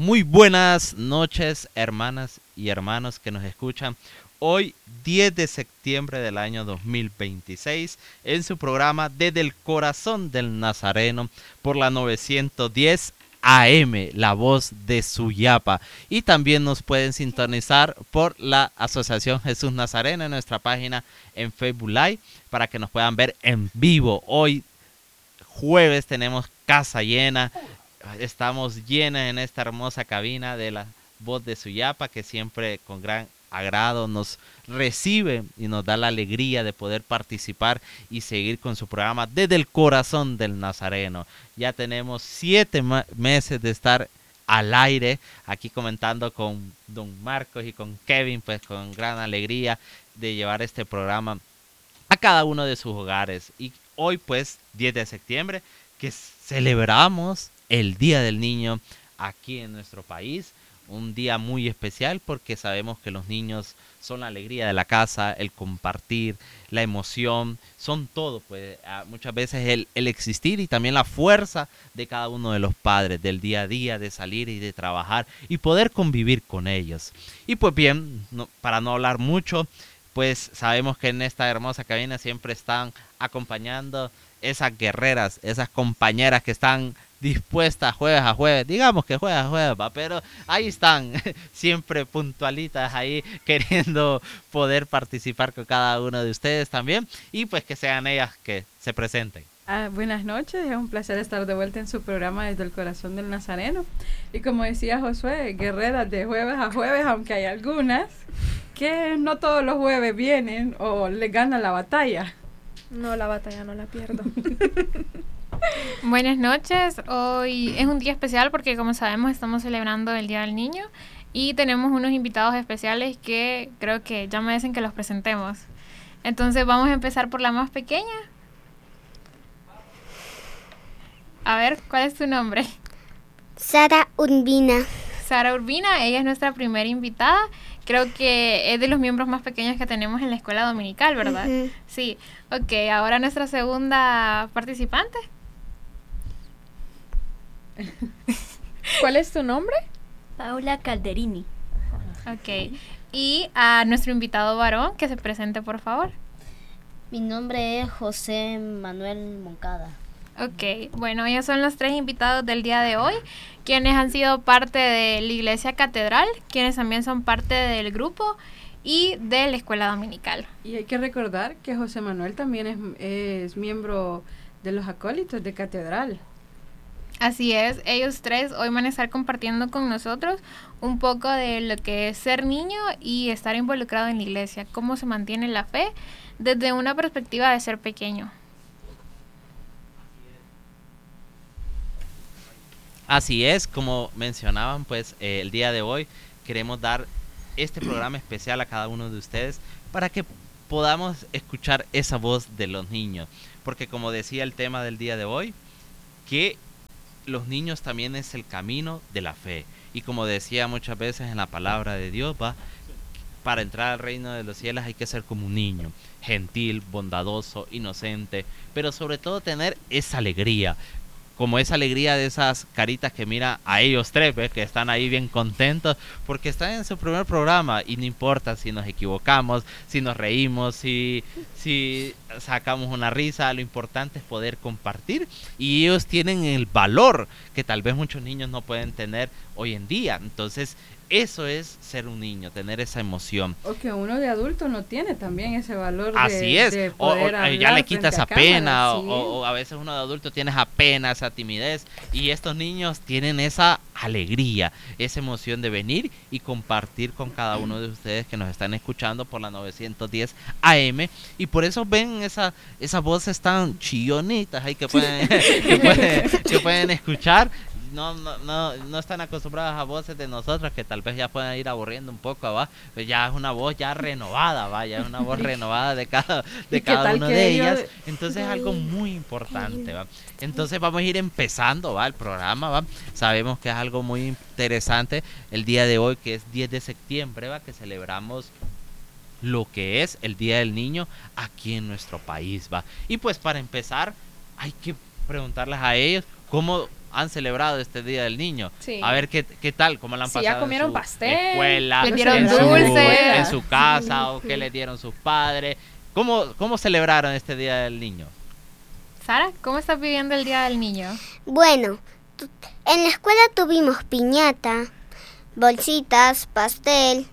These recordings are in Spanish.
Muy buenas noches, hermanas y hermanos que nos escuchan. Hoy, 10 de septiembre del año 2026, en su programa Desde el Corazón del Nazareno, por la 910 AM, la voz de Suyapa. Y también nos pueden sintonizar por la Asociación Jesús Nazareno en nuestra página en Facebook Live para que nos puedan ver en vivo. Hoy, jueves, tenemos casa llena. Estamos llenas en esta hermosa cabina de la voz de Suyapa, que siempre con gran agrado nos recibe y nos da la alegría de poder participar y seguir con su programa Desde el Corazón del Nazareno. Ya tenemos 7 meses de estar al aire, aquí comentando con don Marcos y con Kevin, pues con gran alegría de llevar este programa a cada uno de sus hogares. Y hoy, pues, 10 de septiembre, que celebramos el Día del Niño aquí en nuestro país. Un día muy especial porque sabemos que los niños son la alegría de la casa, el compartir, la emoción, son todo, pues muchas veces el existir y también la fuerza de cada uno de los padres del día a día, de salir y de trabajar y poder convivir con ellos. Y pues bien, para no hablar mucho, pues sabemos que en esta hermosa cabina siempre están acompañando esas guerreras, esas compañeras que están dispuestas jueves a jueves, digamos que jueves a jueves, va, pero ahí están, siempre puntualitas ahí, queriendo poder participar con cada uno de ustedes también, y pues que sean ellas que se presenten. Buenas noches, es un placer estar de vuelta en su programa Desde el Corazón del Nazareno. Y como decía Josué, guerreras de jueves a jueves, aunque hay algunas que no todos los jueves vienen o les ganan la batalla. No, la batalla no la pierdo. Buenas noches, hoy es un día especial porque como sabemos estamos celebrando el Día del Niño y tenemos unos invitados especiales que creo que ya merecen que los presentemos. Entonces vamos a empezar por la más pequeña. A ver, ¿cuál es tu nombre? Sara Urbina. Sara Urbina, ella es nuestra primera invitada. Creo que es de los miembros más pequeños que tenemos en la escuela dominical, ¿verdad? Uh-huh. Sí, ok, ahora nuestra segunda participante. ¿Cuál es tu nombre? Paula Calderini. Ok, y a nuestro invitado varón, que se presente por favor. Mi nombre es José Manuel Moncada. Ok, bueno, ellos son los 3 invitados del día de hoy, quienes han sido parte de la Iglesia Catedral, quienes también son parte del grupo y de la escuela dominical. Y hay que recordar que José Manuel también es miembro de los acólitos de Catedral. Así es, ellos 3 hoy van a estar compartiendo con nosotros un poco de lo que es ser niño y estar involucrado en la iglesia, cómo se mantiene la fe desde una perspectiva de ser pequeño. Así es, como mencionaban, pues el día de hoy queremos dar este programa especial a cada uno de ustedes para que podamos escuchar esa voz de los niños, porque como decía el tema del día de hoy, que los niños también es el camino de la fe, y como decía muchas veces en la palabra de Dios, va, para entrar al reino de los cielos hay que ser como un niño, gentil, bondadoso, inocente, pero sobre todo tener esa alegría, como esa alegría de esas caritas que mira a ellos 3, ¿ves? Que están ahí bien contentos porque están en su primer programa y no importa si nos equivocamos, si nos reímos, si sacamos una risa, lo importante es poder compartir, y ellos tienen el valor que tal vez muchos niños no pueden tener hoy en día. Entonces eso es ser un niño, tener esa emoción. O que uno de adulto no tiene también ese valor. Así es, de poder o ya le quita esa pena, cámara, ¿sí? o a veces uno de adulto tiene esa pena, esa timidez, y estos niños tienen esa alegría, esa emoción de venir y compartir con cada uno de ustedes que nos están escuchando por la 910 AM, y por eso ven esas voces tan chillonitas ahí que pueden, que pueden escuchar. No están acostumbrados a voces de nosotros que tal vez ya puedan ir aburriendo un poco, ¿va? Pues ya es una voz ya renovada, ¿va? Ya es una voz renovada de cada una de ellas. Entonces es algo muy importante, ¿va? Entonces vamos a ir empezando, ¿va? El programa, ¿va? Sabemos que es algo muy interesante el día de hoy, que es 10 de septiembre, ¿va? Que celebramos lo que es el Día del Niño aquí en nuestro país, ¿va? Y pues para empezar hay que preguntarles a ellos cómo han celebrado este Día del Niño. Sí. A ver qué tal, cómo la han Sí, pasado ya comieron en su pastel, escuela, le dieron en su, dulces. en su casa, o qué le dieron sus padres. ¿Cómo celebraron este Día del Niño? Sara, ¿cómo estás viviendo el Día del Niño? Bueno, en la escuela tuvimos piñata, bolsitas, pastel,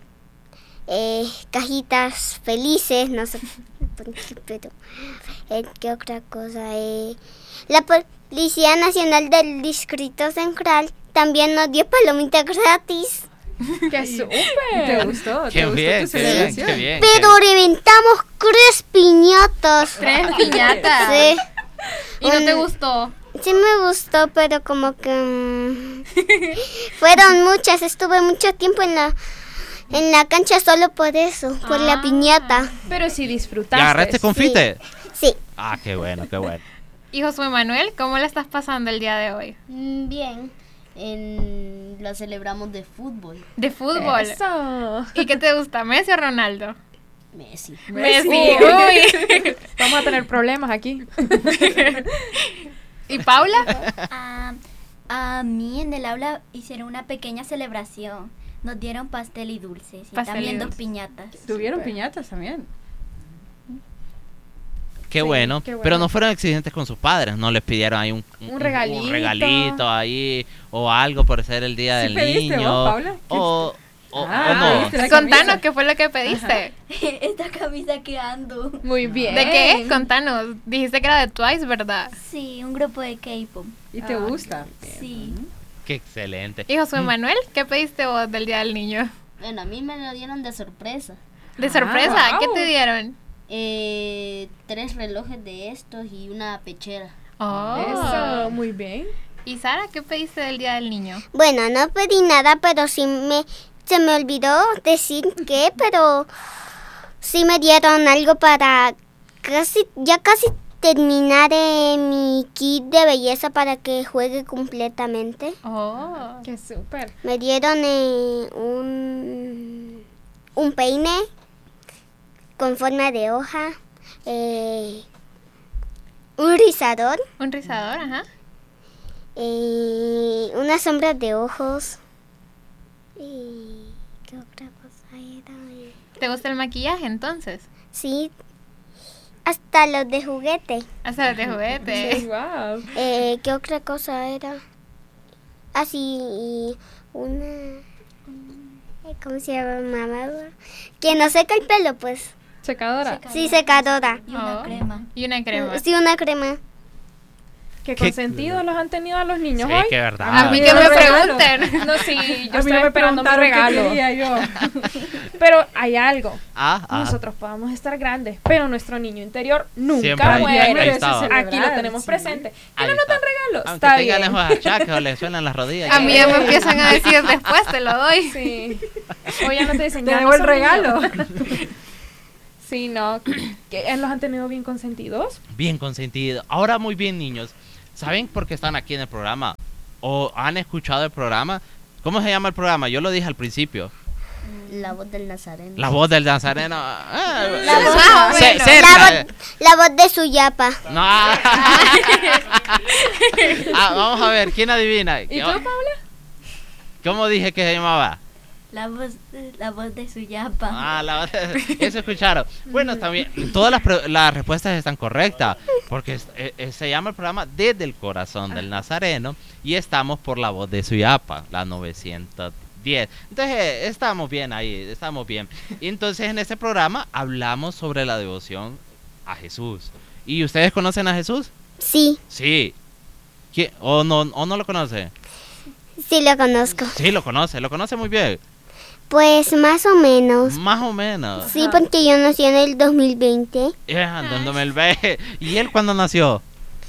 cajitas felices, no sé por qué, pero ¿qué otra cosa? La Policía Nacional del Distrito Central también nos dio palomitas gratis, ¡Qué ¿Te súper! gustó? Qué ¿Te gustó bien, tu qué bien, celebración? qué bien. pero reventamos 3 piñatas. 3 piñatas. Sí, ¿Y no te Un- gustó? sí me gustó, pero como que fueron muchas, estuve mucho tiempo en la cancha solo por eso, por la piñata. Pero si ¿Y disfrutaste. agarraste confite? Sí. Ah, qué bueno, qué bueno. Y Josué Manuel, ¿cómo la estás pasando el día de hoy? Bien, la celebramos de fútbol. De fútbol. Eso. ¿Y qué te gusta, Messi o Ronaldo? Messi. Messi. Uy. Uy. Vamos a tener problemas aquí. ¿Y Paula? A mí en el aula hicieron una pequeña celebración. Nos dieron pastel y dulces. Y Pastel y también 2 dulces. piñatas. Tuvieron piñatas también. Qué Sí, bueno. qué bueno. Pero no fueron exigentes con sus padres, no les pidieron ahí Un regalito. un regalito ahí o algo por ser el día ¿Sí del pediste niño. vos, Paula? O Ah, o no. pediste la Contanos camisa. qué fue lo que pediste. Esta camisa que ando. Muy bien. ¿De qué es? Contanos. Dijiste que era de Twice, ¿verdad? Sí, un grupo de K-pop. ¿Y te gusta? Sí. Qué excelente. Y Josué Manuel, ¿qué pediste vos del Día del Niño? Bueno, a mí me lo dieron de sorpresa. De sorpresa, ¿qué wow. te dieron? 3 relojes de estos y una pechera. Oh. Eso, muy bien. ¿Y Sara, qué pediste del Día del Niño? Bueno, no pedí nada, pero se me olvidó decir qué, pero sí me dieron algo para casi terminar mi kit de belleza para que juegue completamente. Oh. Qué súper. Me dieron un peine con forma de hoja, un rizador, Un rizador, ajá. unas sombras de ojos. ¿Y qué otra cosa era? ¿Te gusta el maquillaje entonces? Sí, hasta los de juguete. Hasta de juguete. Wow. ¿Qué otra cosa era? Así, una... ¿Cómo se llama? Que no seca el pelo, pues. Secadora. Sí, secadora. Y una Oh. crema. Y una crema. Sí, una crema. ¿Qué Qué- consentidos los han tenido a los niños Sí, hoy? que verdad. A mí Ah, que me regalo. pregunten. No, sí, yo A mí estoy no me esperando mi preguntaron qué regalo. quería yo. Pero hay algo. Ah, ah. Nosotros podamos estar grandes, pero nuestro niño interior Siempre nunca ahí- muere. ahí merece estaba. celebrar, Aquí lo tenemos sí. presente. ¿Que Ahí no nos dan está. regalos? Aunque Está tenga bien. lejos achaques o le suenan las rodillas. A mí ya me empiezan a decir después, te lo doy. Sí. O ya no te dicen, Te ya debo no el son regalo. niños. Sí, no. ¿Que los han tenido bien consentidos? Bien consentido. Ahora muy bien, niños. ¿Saben por qué están aquí en el programa? ¿O han escuchado el programa? ¿Cómo se llama el programa? Yo lo dije al principio. La voz del Nazareno. La voz del Nazareno. La voz, Más o menos. cerca. la voz de Suyapa. No. Vamos a ver, ¿quién adivina? ¿Y tú, Paula? ¿Cómo dije que se llamaba? La voz de su yapa. Ah, eso escucharon. Bueno, también, todas las respuestas están correctas, porque se llama el programa Desde el Corazón del Nazareno y estamos por la voz de Suyapa, la 910. Entonces, estamos bien ahí, estamos bien. Y entonces, en este programa hablamos sobre la devoción a Jesús. ¿Y ustedes conocen a Jesús? Sí, Sí. ¿O no lo conoce? sí lo conozco. Sí, lo conoce muy bien. Pues más o menos. Más o menos. Sí, porque yo nací en el 2020. Dándome el ve. ¿Y él cuándo nació?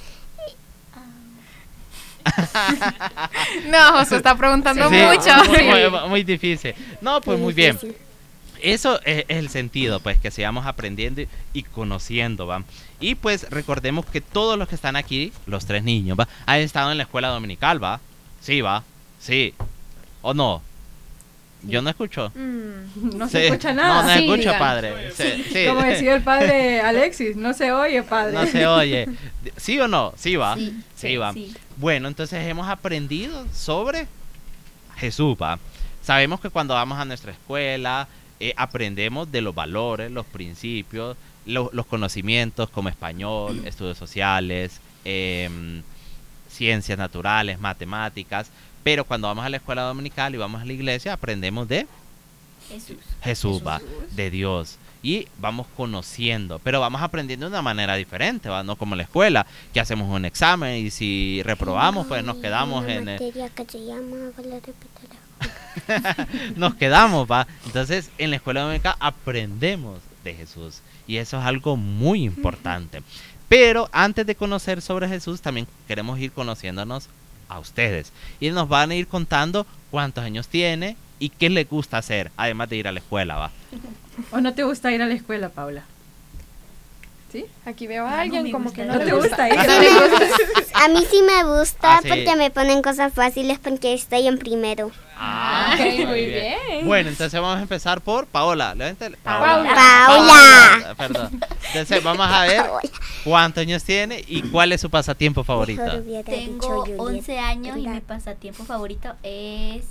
No, José está preguntando Sí, mucho. muy difícil. No, pues muy bien. Eso es el sentido, pues, que sigamos aprendiendo y conociendo, ¿va? Y pues recordemos que todos los que están aquí, los 3 niños, ¿va? Han estado en la escuela dominical, ¿va? Sí, ¿va? Sí. ¿O no? Yo no escucho. No Sí. se escucha nada. No, no Sí, escucho, digan. padre. Sí. Como decía el padre Alexis, no se oye, padre. No se oye. ¿Sí o no? Sí va. Sí. Sí va. Sí. Bueno, entonces hemos aprendido sobre Jesús, ¿va? Sabemos que cuando vamos a nuestra escuela aprendemos de los valores, los principios, los conocimientos como español, estudios sociales, ciencias naturales, matemáticas, pero cuando vamos a la escuela dominical y vamos a la iglesia aprendemos de Jesús, va, de Dios. Y vamos conociendo, pero vamos aprendiendo de una manera diferente, ¿va? No como en la escuela, que hacemos un examen y si reprobamos, pues nos quedamos Una en el, materia que se llama, ¿cuál es? Repítela. nos quedamos, ¿va? Entonces, en la escuela dominical aprendemos de Jesús y eso es algo muy importante. Pero antes de conocer sobre Jesús, también queremos ir conociéndonos a ustedes y nos van a ir contando cuántos años tiene y qué les gusta hacer, además de ir a la escuela, ¿va? ¿O no te gusta ir a la escuela, Paula? ¿Sí? Aquí veo a alguien me como gusta que ir. no ¿No le te gusta ir? A mí sí me gusta Ah, sí. porque me ponen cosas fáciles porque estoy en primero. Ah, Ok, muy bien. Bueno, entonces vamos a empezar por Paola. Levántale. Paula. Paula. Perdón. Entonces vamos a ver cuántos años tiene y cuál es su pasatiempo favorito. Mejor hubiera Tengo dicho 11 años y mi ¿verdad? pasatiempo favorito es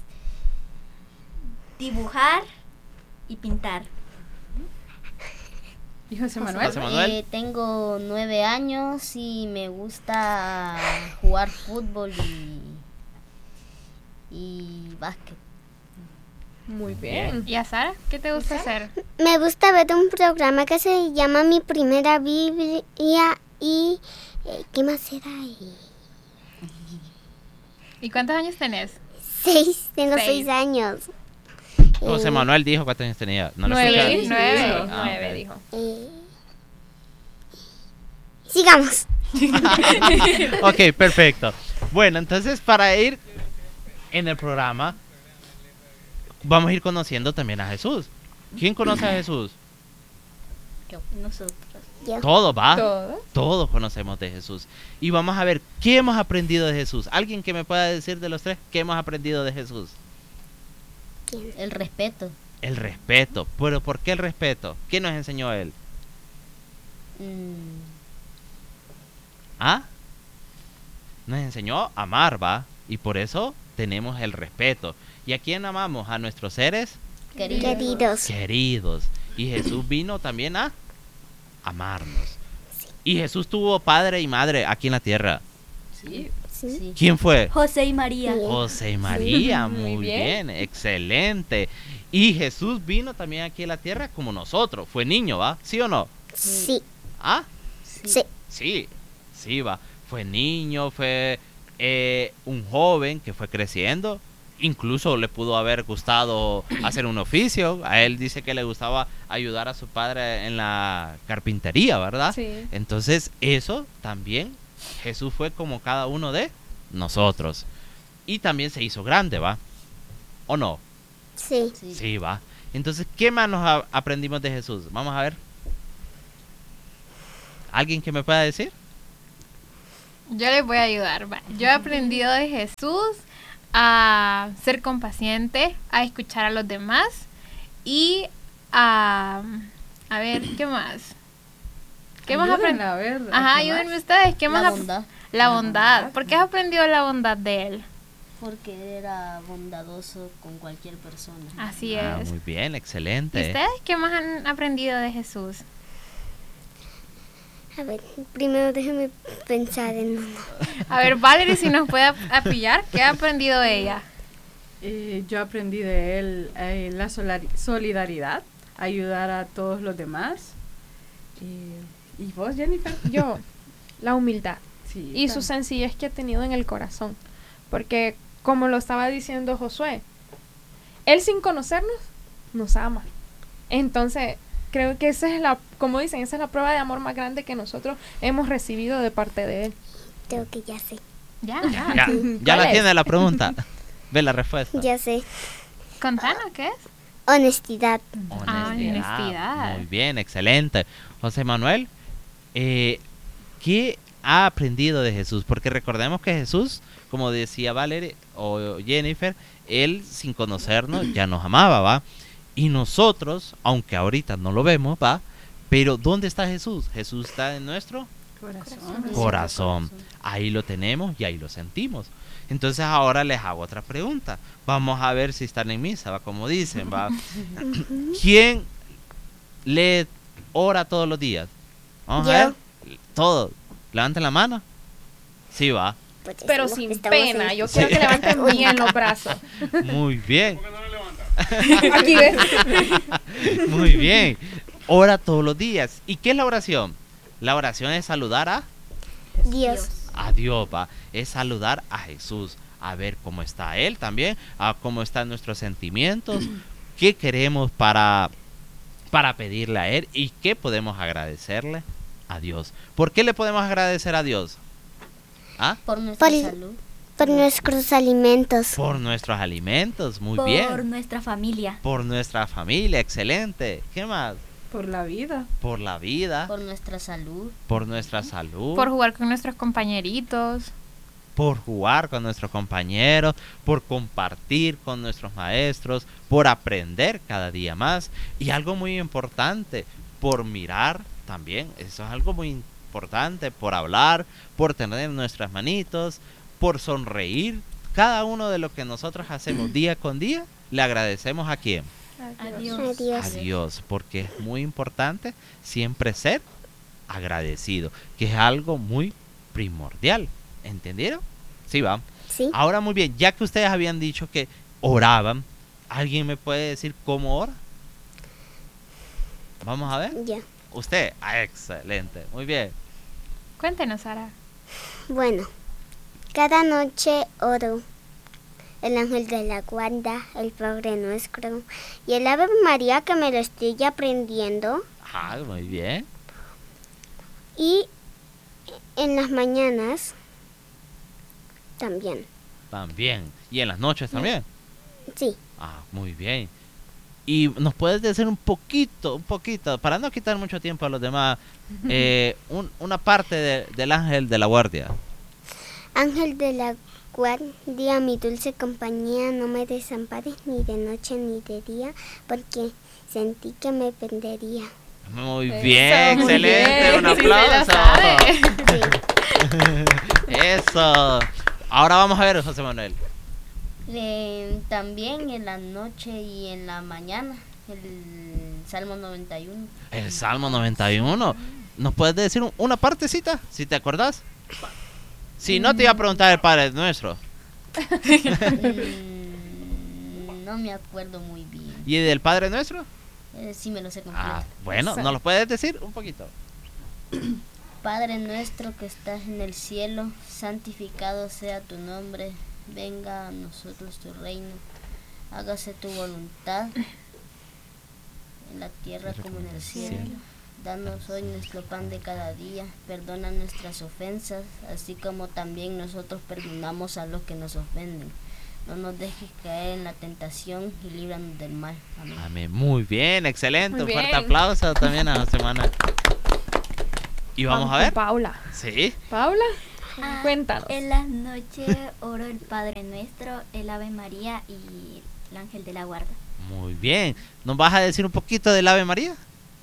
dibujar y pintar. ¿Y José Manuel? José Manuel. Tengo 9 años y me gusta jugar fútbol y básquet. Muy bien. ¿Y a Sara? ¿Qué te gusta hacer? Me gusta ver un programa que se llama Mi Primera Biblia y ¿qué más era? ¿Y cuántos años tenés? 6, tengo 6. 6 años. José Manuel dijo cuántos años tenía. ¿No lo 9, escuché? 9, Ah, 9 ok. dijo. Sigamos. Ok, perfecto. Bueno, entonces para ir en el programa, vamos a ir conociendo también a Jesús. ¿Quién conoce a Jesús? Nosotros. Todos, ¿va? Todo. Todos conocemos de Jesús. Y vamos a ver qué hemos aprendido de Jesús. ¿Alguien que me pueda decir de los tres qué hemos aprendido de Jesús? El respeto. El respeto. ¿Pero por qué el respeto? ¿Qué nos enseñó él? Mm, ¿Ah? Nos enseñó a amar, ¿va? Y por eso tenemos el respeto. ¿Y a quién amamos? A nuestros seres Queridos. queridos. Y Jesús vino también a amarnos. Y Jesús tuvo padre y madre aquí en la tierra. Sí. Sí. sí. ¿Quién fue? José y María. José y María. Muy Muy bien. bien, excelente. Y Jesús vino también aquí a la tierra como nosotros. Fue niño, ¿va? ¿Sí o no? Sí. ¿Ah? Sí. Sí, sí, va. Fue niño, fue un joven que fue creciendo. Incluso le pudo haber gustado hacer un oficio. A él dice que le gustaba ayudar a su padre en la carpintería, ¿verdad? Sí. Entonces, eso también, Jesús fue como cada uno de nosotros. Y también se hizo grande, ¿va? ¿O no? Sí. Sí. Sí, va. Entonces, ¿qué más nos aprendimos de Jesús? Vamos a ver. ¿Alguien que me pueda decir? Yo les voy a ayudar. Va. Yo he aprendido de Jesús a ser compaciente, a escuchar a los demás y a ver, ¿qué más? ¿Qué más aprendí? Ayúdenla, a ver, Ajá, ¿qué más? ayúdenme ustedes. ¿Qué más? La bondad. La bondad. ¿Por qué has aprendido la bondad de él? Porque era bondadoso con cualquier persona. Así Ah, es. muy bien, ¿Y excelente. ustedes qué más han aprendido de Jesús? A ver, primero déjame pensar en uno. A ver, Valerie, si nos puede apoyar, ¿qué ha aprendido ella? Yo aprendí de él la solidaridad, ayudar a todos los demás. ¿Y vos, Jennifer? Yo, la humildad Sí. y su sencillez que ha tenido en el corazón. Porque, como lo estaba diciendo Josué, él sin conocernos nos ama. Entonces, creo que esa es como dicen, esa es la prueba de amor más grande que nosotros hemos recibido de parte de él. Creo que ya sé. Ya, Ya ¿Cuál la es? tiene la pregunta. Ve la respuesta. Ya sé. contanos, ¿qué es? Honestidad. honestidad. Muy bien, excelente. José Manuel, ¿qué ha aprendido de Jesús? Porque recordemos que Jesús como decía Valerie o Jennifer, Él sin conocernos ya nos amaba, ¿va? Y nosotros, aunque ahorita no lo vemos, ¿va? Pero ¿dónde está Jesús? Jesús está en nuestro corazón. Ahí lo tenemos y ahí lo sentimos. Entonces ahora les hago otra pregunta. Vamos a ver si están en misa, ¿va? Como dicen, ¿va? ¿Quién lee, ora todos los días? Vamos a ver. Todos. Levanten la mano. Sí, va. Pues Pero eso, sin estamos pena. en- Yo quiero que levanten bien los brazos. Muy bien. Aquí ves. Muy bien. Ora todos los días. ¿Y qué es la oración? La oración es saludar Dios. a Dios, va. Es saludar a Jesús. A ver cómo está Él también. A cómo están nuestros sentimientos. ¿Qué queremos para pedirle a Él? ¿Y qué podemos agradecerle a Dios? ¿Por qué le podemos agradecer a Dios? ¿Ah? Por nuestra Por- salud. Por nuestros alimentos. Por nuestros alimentos. Muy Por bien. nuestra familia. Por nuestra familia. Excelente. ¿Qué más? Por la vida. Por la vida. Por nuestra salud. Por nuestra salud. Por jugar con nuestros compañeritos. Por jugar con nuestros compañeros, por compartir con nuestros maestros, por aprender cada día más. Y algo muy importante, por mirar también, eso es algo muy importante, por hablar, por tener nuestras manitos, por sonreír. Cada uno de lo que nosotros hacemos día con día, le agradecemos a quién. Adiós. Adiós. A Dios, porque es muy importante siempre ser agradecido, que es algo muy primordial. ¿Entendieron? Sí, va. Sí. Ahora muy bien, ya que ustedes habían dicho que oraban, ¿alguien me puede decir cómo ora? Vamos a ver. Ya. Usted, excelente, muy bien. Cuéntenos, Sara. Bueno, cada noche oro el ángel de la guarda, el Padre Nuestro y el Ave María, que me lo estoy aprendiendo. Ah, muy bien. Y en las mañanas también. También. Y en las noches también. Sí. Ah, muy bien. Y nos puedes decir un poquito, para no quitar mucho tiempo a los demás, una parte del ángel de la guardia. Ángel de la guardia, mi dulce compañía, no me desampares ni de noche ni de día, porque sentí que me perdería. Muy Eso, bien, muy excelente, bien, un sí se la aplauso. sabe. Sí. Eso. Ahora vamos a ver, José Manuel. También en la noche y en la mañana, el Salmo 91. El Salmo 91. ¿Nos puedes decir una partecita, si te acordás? Si no, te iba a preguntar el Padre Nuestro. No me acuerdo muy bien. ¿Y del Padre Nuestro? Sí me lo sé completo. Ah, bueno, ¿nos lo puedes decir un poquito? Padre nuestro que estás en el cielo, santificado sea tu nombre, venga a nosotros tu reino, hágase tu voluntad en la tierra como en el cielo. Danos hoy nuestro pan de cada día, perdona nuestras ofensas, así como también nosotros perdonamos a los que nos ofenden. No nos dejes caer en la tentación y líbranos del mal. Amén. Amén. Muy bien, excelente. Muy Un fuerte bien. aplauso también a José Manuel. Y vamos a con ver. Paula. Sí. Paula, Ah, cuéntanos. En las noches oro el Padre Nuestro, el Ave María y el Ángel de la Guarda. Muy bien. ¿Nos vas a decir un poquito del Ave María?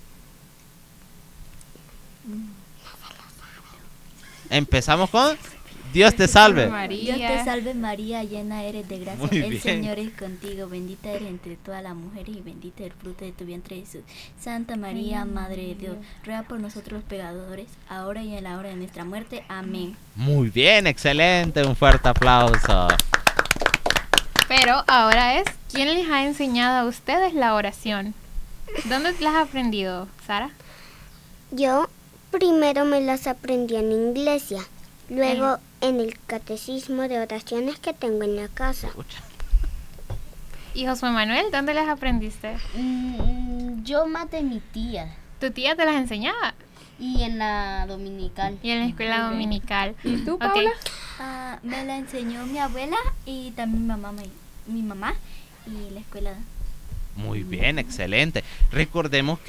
Empezamos con Dios te salve. María. Dios te salve María, llena eres de gracia, Muy el bien. Señor es contigo, bendita eres entre todas las mujeres y bendito es el fruto de tu vientre Jesús. Santa María, Madre de Dios, ruega por nosotros los pecadores, ahora y en la hora de nuestra muerte. Amén. Muy bien, excelente. Un fuerte aplauso. Pero ahora es, ¿quién les ha enseñado a ustedes la oración? ¿Dónde las has aprendido, Sara? Yo primero me las aprendí en la iglesia, luego en el catecismo de oraciones que tengo en la casa. Escucha. ¿Y José Manuel, dónde las aprendiste? Yo más de mi tía ¿Tu tía te las enseñaba? y en la dominical. Y en la escuela Muy bien. dominical. ¿Y tú, Ok. Paula? Me la enseñó mi abuela y también mi mamá y la escuela. Muy bien, excelente. Recordemos que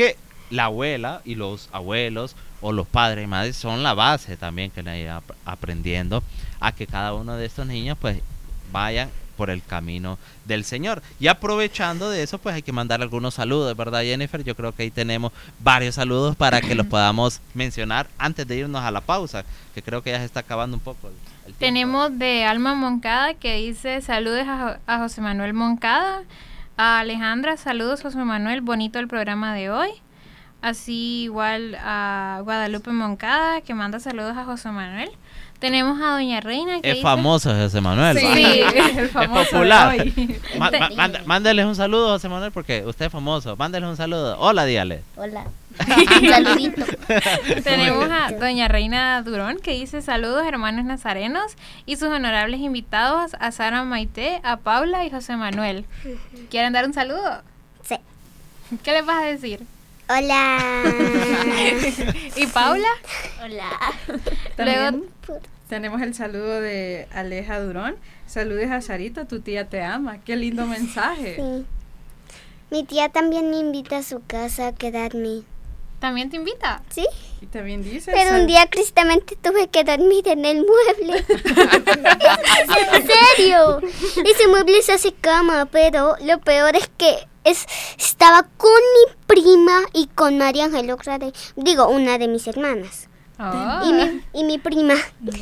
la abuela y los abuelos o los padres y madres son la base también que le irán aprendiendo a que cada uno de estos niños pues vayan por el camino del Señor. Y aprovechando de eso, pues hay que mandar algunos saludos, ¿verdad, Jennifer? Yo creo que ahí tenemos varios saludos para que los podamos mencionar antes de irnos a la pausa, que creo que ya se está acabando un poco el tiempo. Tenemos de Alma Moncada que dice saludos a José Manuel Moncada. A Alejandra, saludos José Manuel, bonito el programa de hoy. Así igual a Guadalupe Moncada que manda saludos a José Manuel. Tenemos a Doña Reina que es famoso José Manuel. Sí, el famoso es popular. de hoy. Mándeles un saludo, José Manuel, porque usted es famoso. Mándeles un saludo. Hola, dígale. Hola. Un saludito. Tenemos a Doña Reina Durón que dice saludos hermanos nazarenos y sus honorables invitados a Sara Maite, a Paula y José Manuel. ¿Quieren dar un saludo? Sí. ¿Qué les vas a decir? Hola. ¿Y Paula? Hola. También tenemos el saludo de Aleja Durón. Saludes a Sarita, tu tía te ama. Qué lindo mensaje. Sí. Mi tía también me invita a su casa a quedarme. ¿También te invita? ¿Sí? Y también dice... Pero un día tristemente tuve que dormir en el mueble. ¿En serio? Ese mueble se hace cama, pero lo peor es que estaba con mi prima y con María Ángel, una de mis hermanas. Oh. Y mi prima.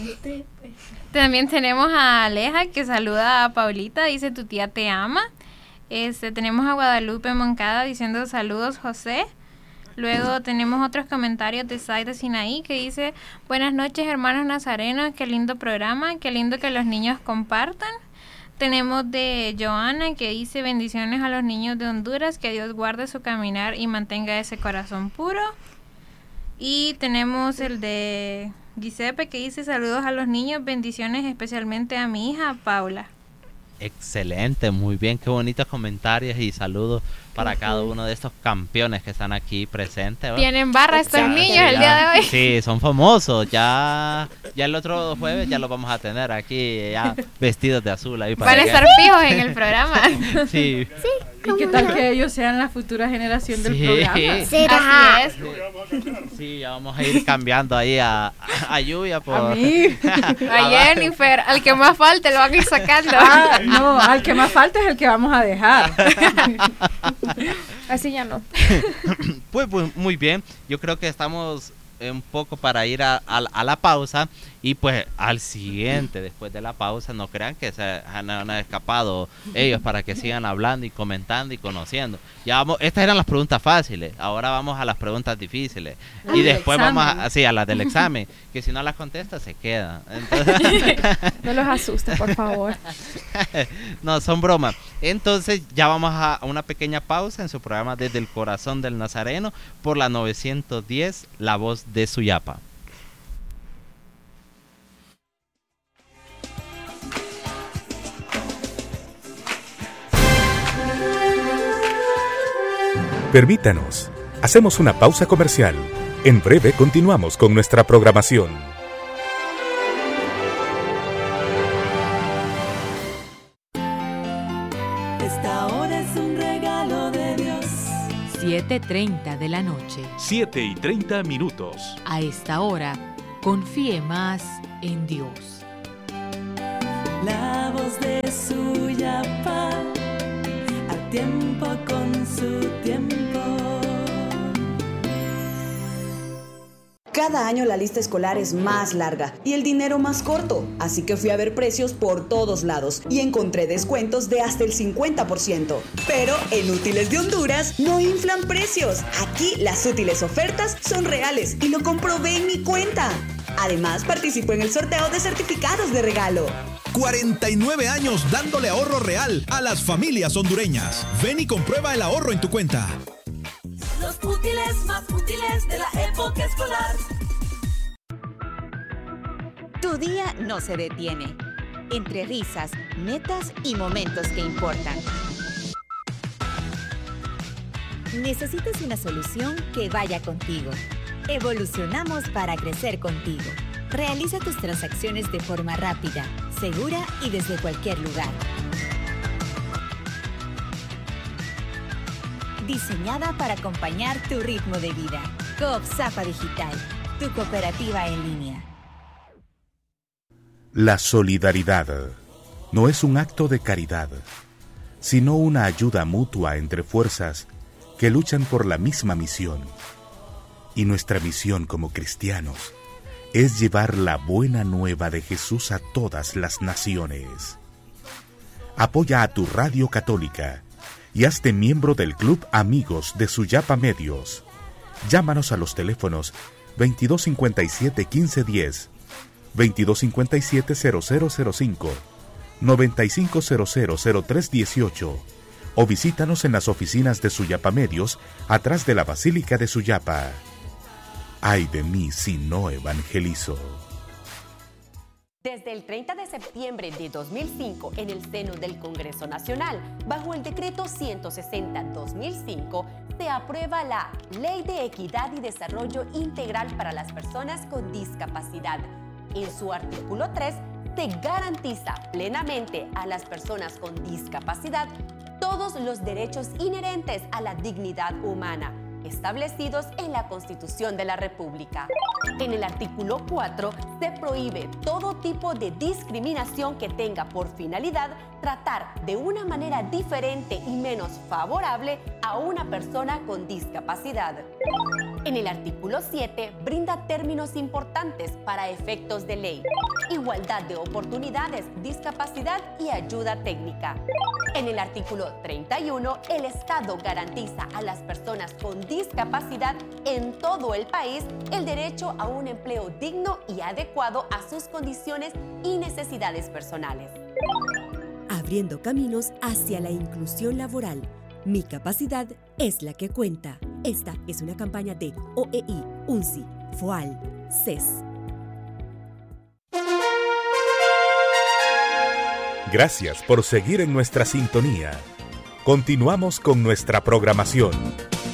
También tenemos a Aleja que saluda a Paulita, dice tu tía te ama. Tenemos a Guadalupe Moncada diciendo saludos José. Luego tenemos otros comentarios de Zaida Sinaí que dice buenas noches hermanos nazarenos, qué lindo programa, qué lindo que los niños compartan. Tenemos de Joana que dice bendiciones a los niños de Honduras, que Dios guarde su caminar y mantenga ese corazón puro. Y tenemos el de Giuseppe que dice saludos a los niños, bendiciones especialmente a mi hija Paula. Excelente, muy bien, qué bonitos comentarios y saludos para cada uno de estos campeones que están aquí presentes, ¿verdad? Tienen barra estos niños el día de hoy. Sí, son famosos, ya el otro jueves ya los vamos a tener aquí ya vestidos de azul ahí para van a estar fijos en el programa. Sí. ¿Y qué tal que ellos sean la futura generación del programa? ¿Será? Así es. Sí, ya vamos a ir cambiando ahí a Lluvia por... A mí. A Jennifer, al que más falte lo van a ir sacando. No, al que más falta es el que vamos a dejar. Así ya no. Pues muy bien, yo creo que estamos un poco para ir a la pausa y pues al siguiente, después de la pausa, no crean que se han escapado ellos para que sigan hablando y comentando y conociendo. Ya vamos, estas eran las preguntas fáciles, ahora vamos a las preguntas difíciles y después vamos a las del examen, que si no las contesta se quedan. Entonces, no los asuste, por favor. No, son bromas. Entonces ya vamos a una pequeña pausa en su programa Desde el Corazón del Nazareno por la 910, La Voz de Suyapa. Permítanos, hacemos una pausa comercial. En breve continuamos con nuestra programación. Esta hora es un regalo de Dios. 7:30 de la noche. 7:30 minutos. A esta hora, confíe más en Dios. La voz de Suyapa, a tiempo con su tiempo. Cada año la lista escolar es más larga y el dinero más corto, así que fui a ver precios por todos lados y encontré descuentos de hasta el 50%. Pero en Útiles de Honduras no inflan precios. Aquí las útiles ofertas son reales y lo comprobé en mi cuenta. Además, participo en el sorteo de certificados de regalo. 49 años dándole ahorro real a las familias hondureñas. Ven y comprueba el ahorro en tu cuenta. Los útiles más útiles de la época escolar. Tu día no se detiene. Entre risas, metas y momentos que importan. Necesitas una solución que vaya contigo. Evolucionamos para crecer contigo. Realiza tus transacciones de forma rápida, segura y desde cualquier lugar. diseñada para acompañar tu ritmo de vida. Coop Zapa Digital, tu cooperativa en línea. La solidaridad no es un acto de caridad, sino una ayuda mutua entre fuerzas que luchan por la misma misión. Y nuestra misión como cristianos es llevar la buena nueva de Jesús a todas las naciones. Apoya a tu radio católica y hazte miembro del Club Amigos de Suyapa Medios. Llámanos a los teléfonos 2257-1510, 2257-0005, 9500-0318 o visítanos en las oficinas de Suyapa Medios atrás de la Basílica de Suyapa. Ay de mí si no evangelizo. Desde el 30 de septiembre de 2005, en el seno del Congreso Nacional, bajo el Decreto 160-2005, se aprueba la Ley de Equidad y Desarrollo Integral para las Personas con Discapacidad. En su artículo 3, se garantiza plenamente a las personas con discapacidad todos los derechos inherentes a la dignidad humana, establecidos en la Constitución de la República. En el artículo 4 se prohíbe todo tipo de discriminación que tenga por finalidad tratar de una manera diferente y menos favorable a una persona con discapacidad. En el artículo 7 brinda términos importantes para efectos de ley: igualdad de oportunidades, discapacidad y ayuda técnica. En el artículo 31, el Estado garantiza a las personas con discapacidad en todo el país el derecho a un empleo digno y adecuado a sus condiciones y necesidades personales. Abriendo caminos hacia la inclusión laboral. Mi capacidad es la que cuenta. Esta es una campaña de OEI, UNCI, FOAL, CES. Gracias por seguir en nuestra sintonía. Continuamos con nuestra programación.